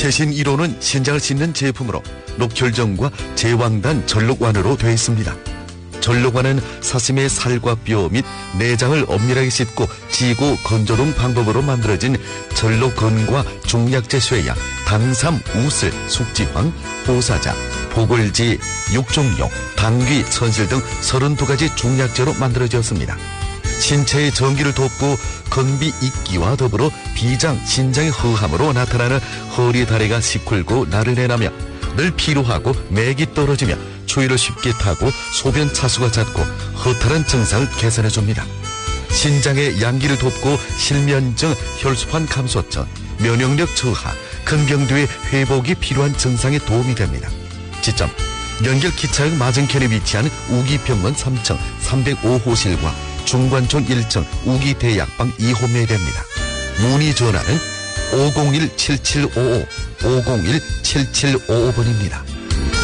최신 1호는 신장을 씻는 제품으로 녹혈정과 제왕단 전록완으로 되어 있습니다. 전록완은 사슴의 살과 뼈 및 내장을 엄밀하게 씻고 지고 건조동 방법으로 만들어진 전록건과 중약제 쇠약, 당삼, 우슬, 숙지황, 보사자, 보글지, 육종용, 당귀, 선실 등 32가지 중약제로 만들어졌습니다. 신체의 정기를 돕고 건비 있기와 더불어 비장, 신장의 허함으로 나타나는 허리 다리가 시큰고 날을 내나며 늘 피로하고 맥이 떨어지며 추위를 쉽게 타고 소변 차수가 잦고 허탈한 증상을 개선해줍니다. 신장의 양기를 돕고 실면증, 혈소판 감소증, 면역력 저하, 근경도의 회복이 필요한 증상에 도움이 됩니다. 지점 연결 기차역 맞은편에 위치한 우기병원 3층 305호실과 중관촌 1층 우기대약방 2호매에 됩니다. 문의 전화는 501-7755, 501-7755번입니다.